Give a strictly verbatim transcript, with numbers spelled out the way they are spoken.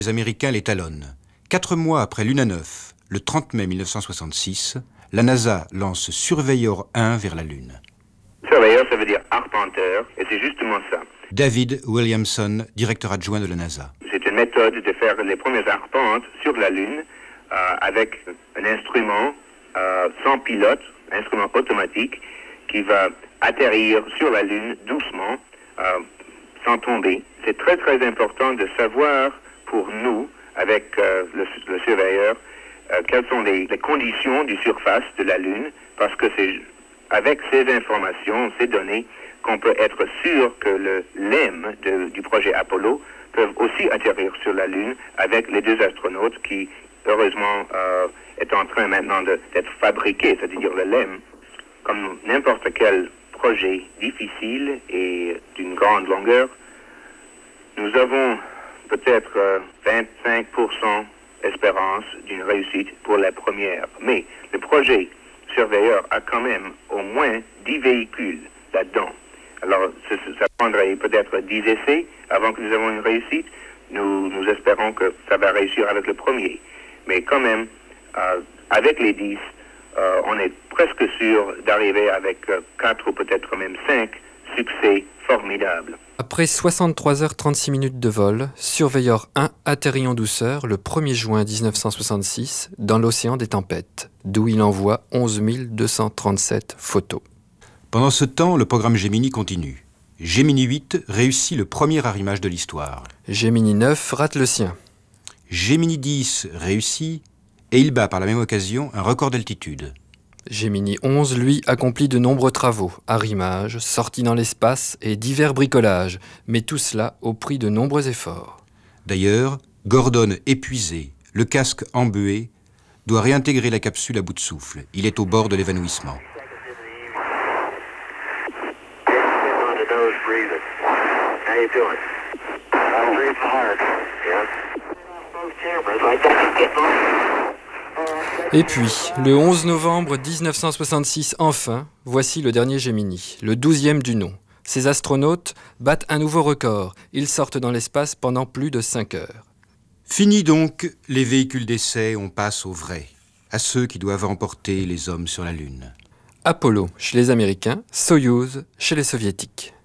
Les Américains les talonnent. Quatre mois après Luna neuf, le trente mai mille neuf cent soixante-six, la NASA lance Surveyor un vers la Lune. Surveyor, ça veut dire arpenteur, et c'est justement ça. David Williamson, directeur adjoint de la NASA. C'est une méthode de faire les premières arpentes sur la Lune euh, avec un instrument euh, sans pilote, un instrument automatique qui va atterrir sur la Lune doucement, euh, sans tomber. C'est très très important de savoir pour nous, avec euh, le, le surveilleur, euh, quelles sont les, les conditions du surface de la Lune, parce que c'est avec ces informations, ces données, qu'on peut être sûr que le L E M de, du projet Apollo peuvent aussi atterrir sur la Lune avec les deux astronautes qui, heureusement, euh, est en train maintenant de, d'être fabriqué, c'est-à-dire le L E M. Comme n'importe quel projet difficile et d'une grande longueur, nous avons peut-être euh, vingt-cinq pour cent espérance d'une réussite pour la première. Mais le projet Surveyor a quand même au moins dix véhicules là-dedans. Alors, ça, ça prendrait peut-être dix essais avant que nous ayons une réussite. Nous, nous espérons que ça va réussir avec le premier. Mais quand même, euh, avec les dix, euh, on est presque sûr d'arriver avec euh, quatre ou peut-être même cinq succès formidables. Après soixante-trois heures trente-six minutes de vol, Surveyor un atterrit en douceur le premier juin dix-neuf cent soixante-six dans l'océan des tempêtes, d'où il envoie onze mille deux cent trente-sept photos. Pendant ce temps, le programme Gemini continue. Gemini huit réussit le premier arrimage de l'histoire. Gemini neuf rate le sien. Gemini dix réussit et il bat par la même occasion un record d'altitude. Gemini onze, lui, accomplit de nombreux travaux, arrimages, sorties dans l'espace et divers bricolages, mais tout cela au prix de nombreux efforts. D'ailleurs, Gordon, épuisé, le casque embué, doit réintégrer la capsule à bout de souffle. Il est au bord de l'évanouissement. Et puis, le onze novembre dix-neuf cent soixante-six, enfin, voici le dernier Gemini, le douzième du nom. Ces astronautes battent un nouveau record. Ils sortent dans l'espace pendant plus de cinq heures. Fini donc les véhicules d'essai, on passe au vrai, à ceux qui doivent emporter les hommes sur la Lune. Apollo chez les Américains, Soyouz chez les Soviétiques.